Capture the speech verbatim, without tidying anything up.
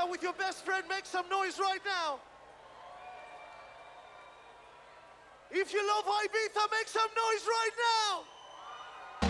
Ibiza with your best friend, make some noise right now. If you love Ibiza, make some noise right now.